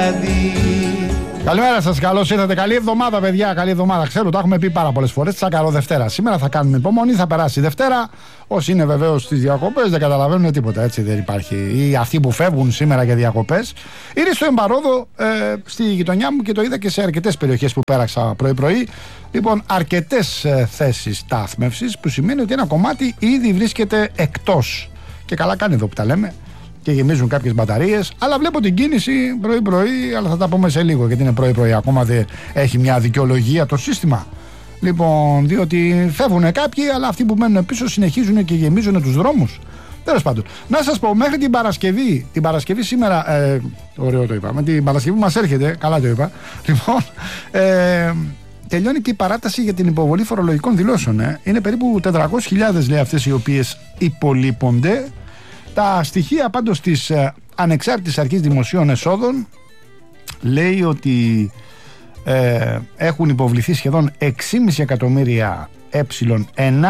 βράδυ. Καλημέρα σας, καλώς ήρθατε. Καλή εβδομάδα, παιδιά. Καλή εβδομάδα. Ξέρω, το έχουμε πει πάρα πολλές φορές. Τσακαρό Δευτέρα. Σήμερα θα κάνουμε υπομονή, θα περάσει η Δευτέρα. Όσοι είναι βεβαίως στις διακοπές δεν καταλαβαίνουν τίποτα. Έτσι δεν υπάρχει. Ή αυτοί που φεύγουν σήμερα για διακοπές. Είναι στο Εμπαρόδο, στη γειτονιά μου και το είδα και σε αρκετές περιοχές που πέραξα πρωί-πρωί. Λοιπόν, αρκετές θέσεις στάθμευσης, που σημαίνει ότι ένα κομμάτι ήδη βρίσκεται εκτός. Και καλά κάνει εδώ που τα λέμε. Και γεμίζουν κάποιες μπαταρίες, αλλά βλέπω την κίνηση πρωί-πρωί, αλλά θα τα πούμε σε λίγο, γιατί είναι πρωί-πρωί, ακόμα δεν έχει μια δικαιολογία το σύστημα. Λοιπόν, διότι φεύγουν κάποιοι, αλλά αυτοί που μένουν πίσω συνεχίζουν και γεμίζουν τους δρόμους. Τέλος πάντων, να σας πω, μέχρι την Παρασκευή σήμερα, ωραίο το είπα, με την Παρασκευή μας έρχεται, καλά το είπα, λοιπόν, τελειώνει και η παράταση για την υποβολή φορολογικών δηλώσεων. Είναι περίπου 400.000, λέει, αυτές οι οποίες υπολείπονται. Τα στοιχεία πάντως της Ανεξάρτητης Αρχής Δημοσίων Εσόδων λέει ότι έχουν υποβληθεί σχεδόν 6,5 εκατομμύρια ε1.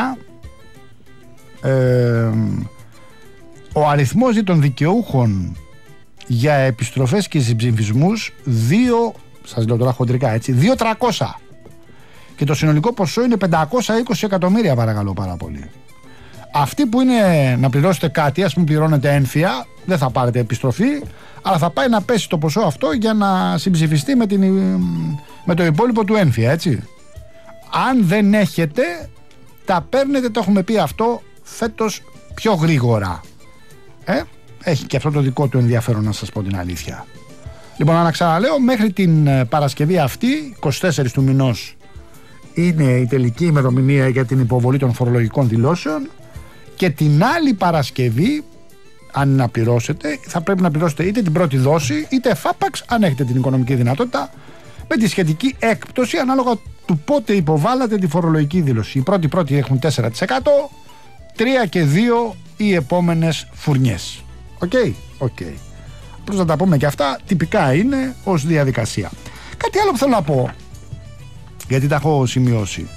Ο αριθμός των δικαιούχων για επιστροφές και συμψηφισμούς 2, σας λέω τώρα χοντρικά έτσι, 2.300. Και το συνολικό ποσό είναι 520 εκατομμύρια, παρακαλώ πάρα πολύ. Αυτοί που είναι να πληρώσετε κάτι, ας πούμε πληρώνετε ένφια, δεν θα πάρετε επιστροφή, αλλά θα πάει να πέσει το ποσό αυτό για να συμψηφιστεί με το υπόλοιπο του ένφια, έτσι. Αν δεν έχετε, τα παίρνετε, το έχουμε πει αυτό, φέτος πιο γρήγορα. Έχει και αυτό το δικό του ενδιαφέρον, να σας πω την αλήθεια. Λοιπόν, να ξαναλέω, μέχρι την Παρασκευή αυτή, 24 του μηνός, είναι η τελική ημερομηνία για την υποβολή των φορολογικών δηλώσεων. Και την άλλη Παρασκευή, αν να πληρώσετε, θα πρέπει να πληρώσετε είτε την πρώτη δόση είτε εφάπαξ, αν έχετε την οικονομική δυνατότητα, με τη σχετική έκπτωση ανάλογα του πότε υποβάλλατε τη φορολογική δήλωση. Οι πρώτοι έχουν 4%, 3 και 2 οι επόμενες φουρνιές. Οκ. Προς να τα πούμε και αυτά, τυπικά είναι ως διαδικασία. Κάτι άλλο που θέλω να πω, γιατί τα έχω σημειώσει.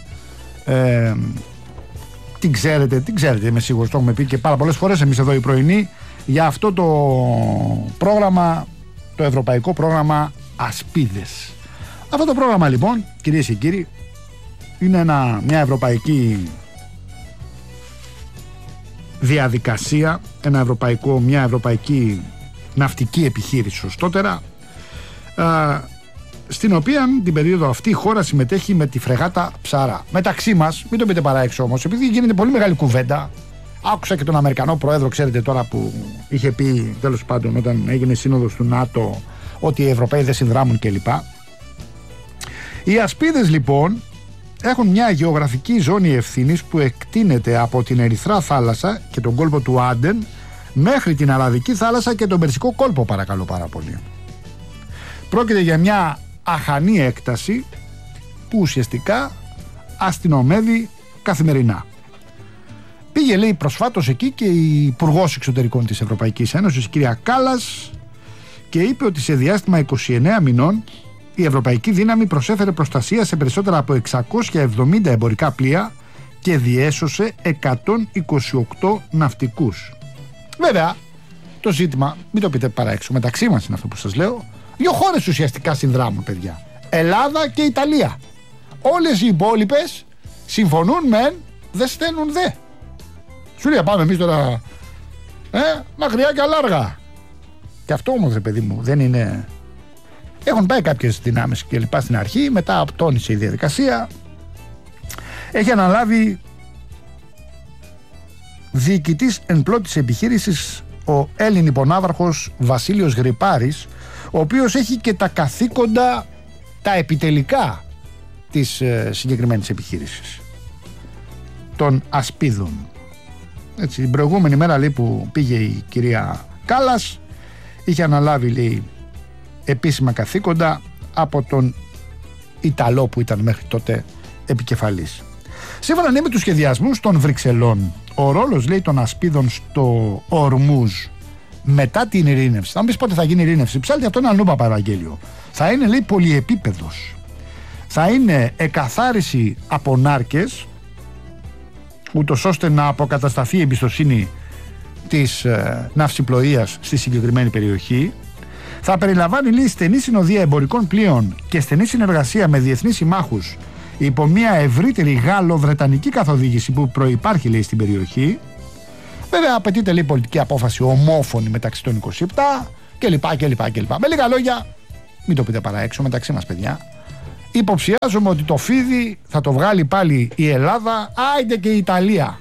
Την ξέρετε, είμαι σίγουρος, το έχουμε πει και πάρα πολλές φορές εμείς εδώ οι πρωινοί, για αυτό το πρόγραμμα, το ευρωπαϊκό πρόγραμμα Ασπίδες. Αυτό το πρόγραμμα λοιπόν, κυρίες και κύριοι, είναι μια ευρωπαϊκή διαδικασία, μια ευρωπαϊκή ναυτική επιχείρηση σωστότερα, στην οποία την περίοδο αυτή η χώρα συμμετέχει με τη φρεγάτα Ψαρά. Μεταξύ μας, μην το πείτε παρά έξω όμως, επειδή γίνεται πολύ μεγάλη κουβέντα. Άκουσα και τον Αμερικανό πρόεδρο, ξέρετε τώρα, που είχε πει τέλος πάντων όταν έγινε σύνοδος του ΝΑΤΟ ότι οι Ευρωπαίοι δεν συνδράμουν κλπ. Οι Ασπίδες λοιπόν έχουν μια γεωγραφική ζώνη ευθύνης που εκτείνεται από την Ερυθρά θάλασσα και τον κόλπο του Άντεν μέχρι την Αραβική θάλασσα και τον Περσικό κόλπο, παρακαλώ πάρα πολύ. Πρόκειται για μια αχανή έκταση που ουσιαστικά αστυνομεύει καθημερινά. Πήγε, λέει, προσφάτως εκεί και η Υπουργός Εξωτερικών της Ευρωπαϊκής Ένωσης, η κυρία Κάλλας, και είπε ότι σε διάστημα 29 μηνών η Ευρωπαϊκή Δύναμη προσέφερε προστασία σε περισσότερα από 670 εμπορικά πλοία και διέσωσε 128 ναυτικούς. Βέβαια, το ζήτημα, μην το πείτε παρά έξω, μεταξύ μας είναι αυτό που σας λέω. Δύο χώρες ουσιαστικά συνδράμουν, παιδιά. Ελλάδα και Ιταλία. Όλες οι υπόλοιπες συμφωνούν μεν, δεν στέλνουν δε. Σου λέει, πάμε εμείς τώρα μακριά και αλάργα. Και αυτό όμως, ρε παιδί μου, δεν είναι. Έχουν πάει κάποιες δυνάμεις και λοιπά στην αρχή, μετά τόνισε η διαδικασία. Έχει αναλάβει διοικητής εν πλώτης επιχείρησης ο Έλλην υπονάβαρχος Βασίλειος Γρυπάρης, ο οποίος έχει και τα καθήκοντα τα επιτελικά της συγκεκριμένης επιχείρησης των Ασπίδων. Έτσι, την προηγούμενη μέρα, λέει, που πήγε η κυρία Κάλλας, είχε αναλάβει, λέει, επίσημα καθήκοντα από τον Ιταλό που ήταν μέχρι τότε επικεφαλής. Σύμφωνα, ναι, με τους σχεδιασμούς των Βρυξελών, ο ρόλος, λέει, των Ασπίδων στο Ορμούζ μετά την ειρήνευση, θα μου πεις πότε θα γίνει ειρήνευση, ψάλτε αυτό είναι αλλού Παπαραγγέλιο, θα είναι, λέει, πολυεπίπεδος. Θα είναι εκαθάριση από νάρκες, ούτως ώστε να αποκατασταθεί η εμπιστοσύνη της ναυσιπλοείας στη συγκεκριμένη περιοχή. Θα περιλαμβάνει, λέει, στενή συνοδεία εμπορικών πλοίων και στενή συνεργασία με διεθνείς συμμάχους υπό μια ευρύτερη γάλλο-βρετανική καθοδήγηση που προϋπάρχει, λέει, στην περιοχή. Βέβαια, απαιτείται, λέει, πολιτική απόφαση ομόφωνη μεταξύ των 27 κλπ. Με λίγα λόγια, μην το πείτε παρά έξω μεταξύ μας, παιδιά. Υποψιάζομαι ότι το φίδι θα το βγάλει πάλι η Ελλάδα, άιντε και η Ιταλία.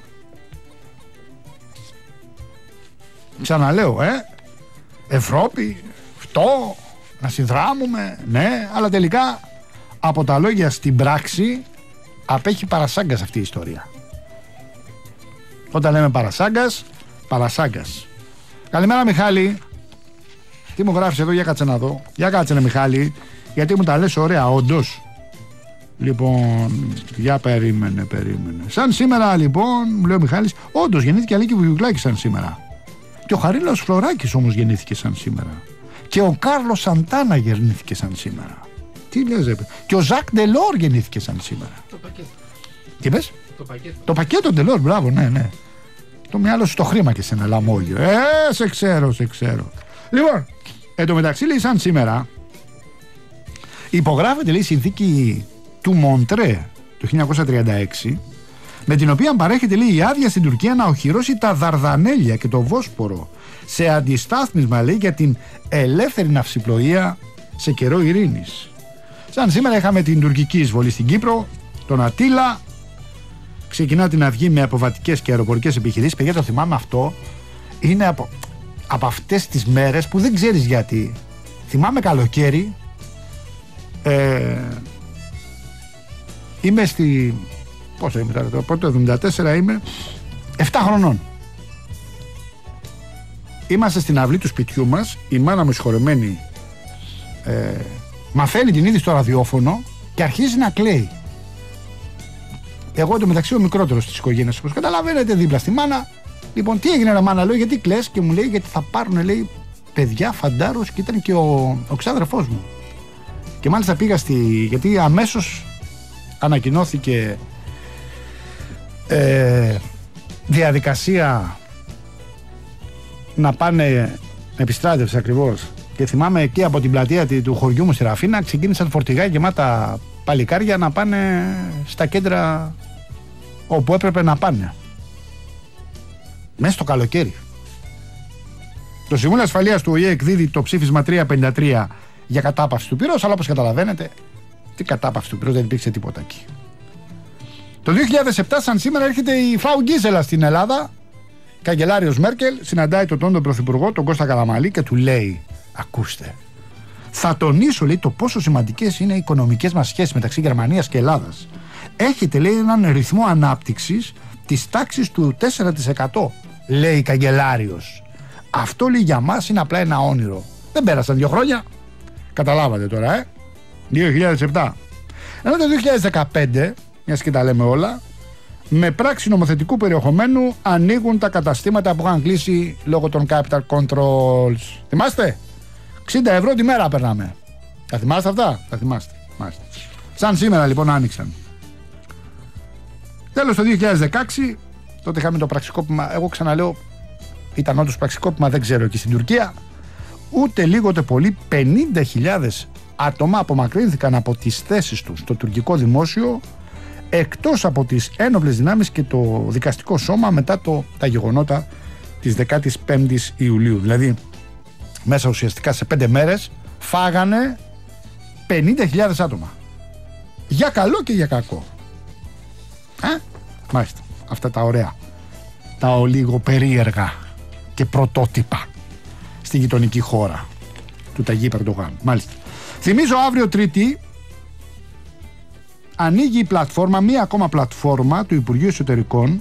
Ξαναλέω, Ευρώπη, αυτό, να συνδράμουμε, ναι, αλλά τελικά από τα λόγια στην πράξη απέχει παρασάγκας αυτή η ιστορία. Όταν λέμε παρασάγκας. Καλημέρα, Μιχάλη. Τι μου γράφεις εδώ, για κάτσε να δω. Για κάτσε, Μιχάλη, γιατί μου τα λες ωραία, όντως. Λοιπόν, για περίμενε. Σαν σήμερα, λοιπόν, μου λέει ο Μιχάλης, όντως γεννήθηκε Αλίκη Βουγιουκλάκη σαν σήμερα. Και ο Χαρίλαος Φλωράκης όμως γεννήθηκε σαν σήμερα. Και ο Κάρλος Σαντάνα γεννήθηκε σαν σήμερα. Τι λες, και ο Ζακ Ντελόρ γεννήθηκε σαν σήμερα. Το πακέτο. Τι πες? Το πακέτο Ντελόρ, μπράβο, ναι. Το μυαλό σου το χρήμα και σε ένα λαμόγιο. Σε ξέρω. Λοιπόν, εν τω μεταξύ, λέει, σαν σήμερα υπογράφεται, λέει, η συνθήκη του Μοντρέ το 1936, με την οποία παρέχεται, λέει, η άδεια στην Τουρκία να οχυρώσει τα Δαρδανέλια και το Βόσπορο σε αντιστάθμισμα, λέει, για την ελεύθερη ναυσιπλοεία σε καιρό ειρήνης. Σαν σήμερα είχαμε την τουρκική εισβολή στην Κύπρο, τον Ατήλα. Ξεκινά την αυγή με αποβατικές και αεροπορικές επιχειρήσεις. Παιδιά, το θυμάμαι αυτό. Είναι από αυτές τις μέρες που δεν ξέρεις γιατί. Θυμάμαι καλοκαίρι. Είμαι πόσο είμαι τώρα, πρώτο 74 είμαι 7 χρονών. Είμαστε στην αυλή του σπιτιού μας. Η μάνα μου συγχωρεμένη μαθαίνει την είδηση στο ραδιόφωνο και αρχίζει να κλαίει. Εγώ εντωμεταξύ ο μικρότερος της οικογένειας, όπως καταλαβαίνετε, δίπλα στη μάνα. Λοιπόν, τι έγινε, ρε μάνα, λέω, γιατί κλαις? Και μου λέει, γιατί θα πάρουν, λέει, παιδιά φαντάρος, και ήταν και ο ξάδερφός μου. Και μάλιστα πήγα γιατί αμέσως ανακοινώθηκε διαδικασία να πάνε επιστράτευση ακριβώς. Και θυμάμαι εκεί από την πλατεία του χωριού μου στη Ραφίνα ξεκίνησαν φορτηγά γεμάτα παλικάρια να πάνε στα κέντρα όπου έπρεπε να πάνε. Μέσα στο καλοκαίρι. Το Συμβούλιο Ασφαλείας του ΟΗΕ εκδίδει το ψήφισμα 353 για κατάπαυση του πυρός, αλλά όπως καταλαβαίνετε, τι κατάπαυση του πυρός, δεν υπήρξε τίποτα εκεί. Το 2007, σαν σήμερα, έρχεται η Φράου Γκίζελα στην Ελλάδα. Καγκελάριος Μέρκελ συναντάει τον πρωθυπουργό, τον Κώστα Καραμανλή, και του λέει: ακούστε, θα τονίσω, λέει, το πόσο σημαντικές είναι οι οικονομικές μας σχέσεις μεταξύ Γερμανίας και Ελλάδας. Έχετε, λέει, έναν ρυθμό ανάπτυξης της τάξης του 4%, λέει Καγκελάριος. Αυτό, λέει, για μας είναι απλά ένα όνειρο. Δεν πέρασαν 2 χρόνια. Καταλάβατε τώρα, 2007. Ενώ το 2015, μιας και τα λέμε όλα, με πράξη νομοθετικού περιεχομένου ανοίγουν τα καταστήματα που είχαν κλείσει λόγω των capital controls. Θυμάστε? 60 ευρώ τη μέρα περνάμε. Τα θυμάστε αυτά? Τα θυμάστε. Σαν σήμερα, λοιπόν, άνοιξαν. Τέλος, το 2016, τότε είχαμε το πραξικόπημα. Εγώ ξαναλέω, ήταν όντως πραξικόπημα, δεν ξέρω, εκεί στην Τουρκία. Ούτε λίγο ούτε πολύ 50.000 άτομα απομακρύνθηκαν από τις θέσεις τους στο τουρκικό δημόσιο, εκτός από τις ένοπλες δυνάμεις και το δικαστικό σώμα μετά τα γεγονότα της 15ης Ιουλίου. Δηλαδή, μέσα ουσιαστικά σε 5 μέρες φάγανε 50.000 άτομα. Για καλό και για κακό. Μάλιστα. Αυτά τα ωραία, τα ολίγο περίεργα και πρωτότυπα στη γειτονική χώρα του Ταγί Περντογάν. Μάλιστα. Θυμίζω, αύριο Τρίτη ανοίγει η πλατφόρμα, μία ακόμα πλατφόρμα του Υπουργείου Εσωτερικών,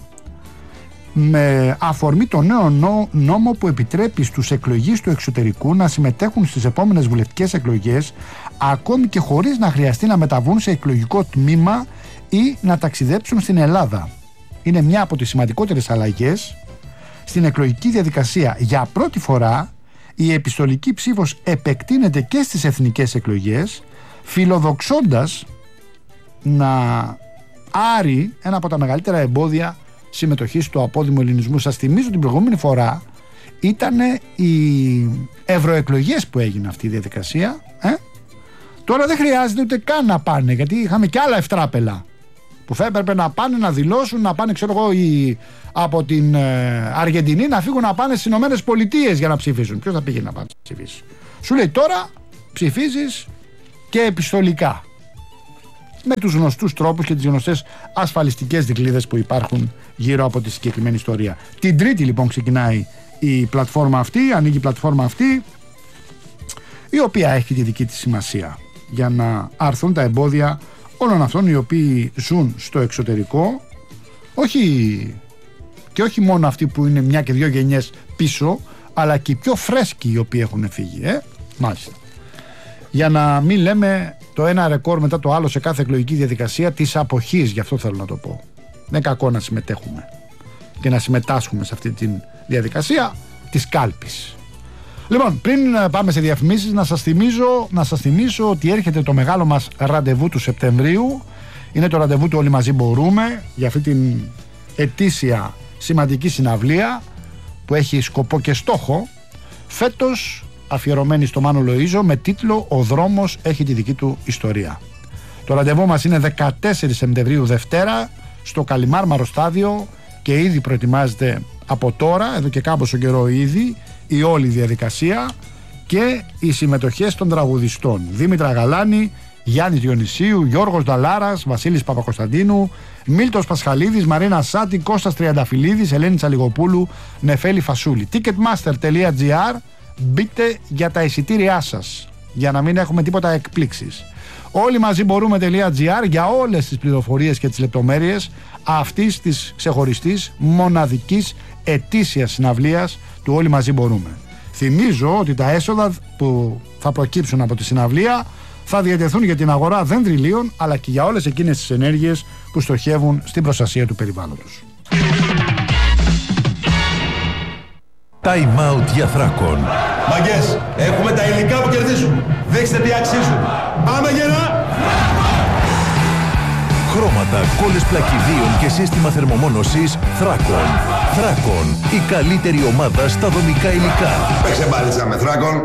με αφορμή το νέο νόμο που επιτρέπει στους εκλογείς του εξωτερικού να συμμετέχουν στις επόμενες βουλευτικές εκλογές, ακόμη και χωρίς να χρειαστεί να μεταβούν σε εκλογικό τμήμα ή να ταξιδέψουν στην Ελλάδα. Είναι μια από τις σημαντικότερες αλλαγές στην εκλογική διαδικασία. Για πρώτη φορά η επιστολική ψήφος επεκτείνεται και στις εθνικές εκλογές, φιλοδοξώντας να άρει ένα από τα μεγαλύτερα εμπόδια συμμετοχής του απόδημου ελληνισμού. Σας θυμίζω, την προηγούμενη φορά ήταν οι ευρωεκλογές που έγινε αυτή η διαδικασία. Τώρα δεν χρειάζεται ούτε καν να πάνε, γιατί είχαμε και άλλα ευτράπελα που θα έπρεπε να πάνε να δηλώσουν, να πάνε από την Αργεντινή να φύγουν να πάνε στις Ηνωμένες Πολιτείες για να ψηφίσουν. Ποιος θα πήγε να πάει να ψηφίσει? Σου λέει τώρα ψηφίζεις και επιστολικά, με τους γνωστούς τρόπους και τις γνωστές ασφαλιστικές δικλείδες που υπάρχουν γύρω από τη συγκεκριμένη ιστορία. Την Τρίτη λοιπόν ξεκινάει η πλατφόρμα αυτή, ανοίγει η πλατφόρμα αυτή, η οποία έχει τη δική της σημασία για να άρθουν τα εμπόδια όλων αυτών οι οποίοι ζουν στο εξωτερικό, όχι μόνο αυτοί που είναι μια και δύο γενιές πίσω, αλλά και οι πιο φρέσκοι οι οποίοι έχουν φύγει. Μάλιστα. Για να μην λέμε το ένα ρεκόρ μετά το άλλο σε κάθε εκλογική διαδικασία της αποχής, γι' αυτό θέλω να το πω. Δεν είναι κακό να συμμετέχουμε και να συμμετάσχουμε σε αυτή τη διαδικασία της κάλπης. Λοιπόν, πριν πάμε σε διαφημίσεις, να σας θυμίσω ότι έρχεται το μεγάλο μας ραντεβού του Σεπτεμβρίου. Είναι το ραντεβού του Όλοι Μαζί Μπορούμε, για αυτή την ετήσια σημαντική συναυλία που έχει σκοπό και στόχο φέτος αφιερωμένη στο Μάνο Λοΐζο, με τίτλο «Ο δρόμος έχει τη δική του ιστορία». Το ραντεβού μας είναι 14 Σεπτεμβρίου Δευτέρα στο Καλιμάρμαρο Στάδιο και ήδη προετοιμάζεται από τώρα, εδώ και κάμποσο καιρό ήδη, η όλη διαδικασία και οι συμμετοχές των τραγουδιστών Δήμητρα Γαλάνη, Γιάννης Διονυσίου, Γιώργος Νταλάρας, Βασίλης Παπακοσταντίνου, Μίλτος Πασχαλίδης, Μαρίνα Σάτη, Κώστας Τριανταφυλλίδης, Ελένη Τσαλιγοπούλου, Νεφέλη Φασούλη. Ticketmaster.gr, μπείτε για τα εισιτήριά σας, για να μην έχουμε τίποτα εκπλήξεις. Όλοι μαζί μπορούμε.gr για όλες τις πληροφορίες και τις λεπτομέρειες αυτής της ξεχωριστής μοναδικής ετήσιας συναυλίας του Όλοι Μαζί Μπορούμε. Θυμίζω ότι τα έσοδα που θα προκύψουν από τη συναυλία θα διατεθούν για την αγορά δεντριλίων, αλλά και για όλες εκείνες τις ενέργειες που στοχεύουν στην προστασία του περιβάλλοντος. Time out για Θράκον. Μαγκές, έχουμε τα υλικά που κερδίζουν. Δείξτε τι αξίζουν. Πάμε γερά! Χρώματα, κόλλες πλακιδίων και σύστημα θερμομόνωσης Θράκον. Θράκον, η καλύτερη ομάδα στα δομικά υλικά. Παίξε μπάλιτσα με Θράκον.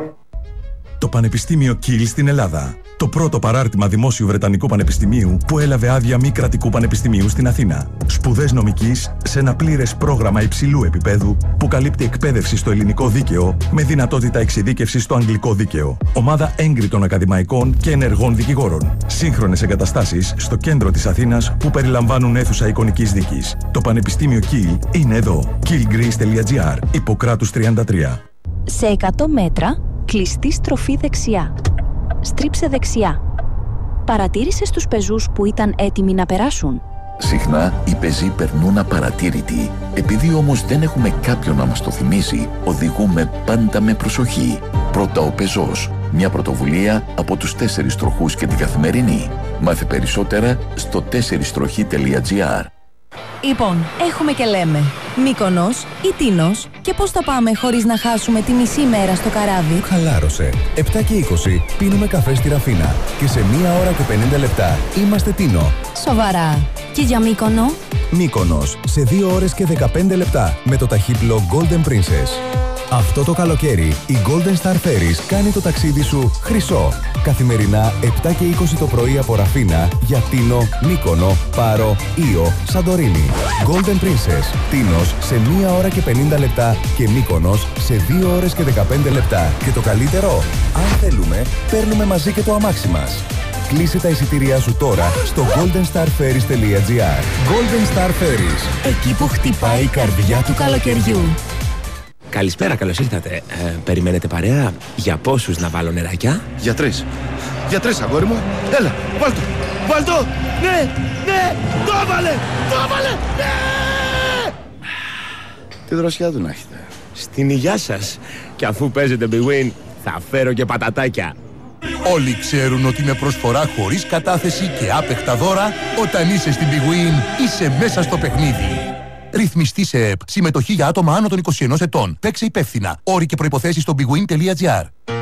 Το Πανεπιστήμιο Κιλ στην Ελλάδα. Το πρώτο παράρτημα δημόσιου Βρετανικού Πανεπιστημίου που έλαβε άδεια μη κρατικού πανεπιστημίου στην Αθήνα. Σπουδές νομικής σε ένα πλήρες πρόγραμμα υψηλού επίπεδου που καλύπτει εκπαίδευση στο ελληνικό δίκαιο με δυνατότητα εξειδίκευσης στο αγγλικό δίκαιο. Ομάδα έγκριτων ακαδημαϊκών και ενεργών δικηγόρων. Σύγχρονες εγκαταστάσεις στο κέντρο της Αθήνας που περιλαμβάνουν αίθουσα εικονικής δίκης. Το Πανεπιστήμιο Κιλ είναι εδώ. killgreece.gr, Ιπποκράτους 33. Σε 100 μέτρα, κλειστή στροφή δεξιά. Στρίψε δεξιά. Παρατήρησες τους πεζούς που ήταν έτοιμοι να περάσουν? Συχνά οι πεζοί περνούν απαρατήρητοι. Επειδή όμως δεν έχουμε κάποιον να μας το θυμίσει, οδηγούμε πάντα με προσοχή. Πρώτα ο πεζός. Μια πρωτοβουλία από τους 4 τροχούς και την Καθημερινή. Μάθε περισσότερα στο 4στροχή.gr. Λοιπόν, έχουμε και λέμε Μύκονος ή Τίνος, και πώς θα πάμε χωρίς να χάσουμε τη μισή μέρα στο καράβι? Χαλάρωσε. 7 και 20 πίνουμε καφέ στη Ραφίνα και σε 1 ώρα και 50 λεπτά είμαστε Τίνο. Σοβαρά. Και για Μύκονο? Μύκονος σε 2 ώρες και 15 λεπτά με το ταχύπλο Golden Princess. Αυτό το καλοκαίρι η Golden Star Ferries κάνει το ταξίδι σου χρυσό. Καθημερινά 7 και 20 το πρωί από Ραφίνα για Τίνο, Μύκονο, Πάρο, Ήο, Σαντορίνη. Golden Princess, Τίνος σε 1 ώρα και 50 λεπτά και Μύκονος σε 2 ώρες και 15 λεπτά. Και το καλύτερο, αν θέλουμε, παίρνουμε μαζί και το αμάξι μας. Κλείσε τα εισιτήριά σου τώρα στο goldenstarferries.gr. Golden Star Ferries, εκεί που χτυπάει η καρδιά του καλοκαιριού. Καλησπέρα, καλώς ήρθατε. Περιμένετε παρέα? Για πόσους να βάλω νεράκια? Για 3. Για 3, αγόρι μου. Έλα, βάλ' το. Βάλ' το. Ναι, ναι, το έβαλε. Το έβαλε. Ναι. Τι δροσιά του να έχετε. Στην υγειά σας. Και αφού παίζετε Big Win, θα φέρω και πατατάκια. Όλοι ξέρουν ότι με προσφορά χωρίς κατάθεση και άπεχτα δώρα, όταν είσαι στην Big Win, είσαι μέσα στο παιχνίδι. Ρυθμιστή σε ΕΠ. Συμμετοχή για άτομα άνω των 21 ετών. Παίξε υπεύθυνα. Όροι και προϋποθέσεις στο bigwin.gr.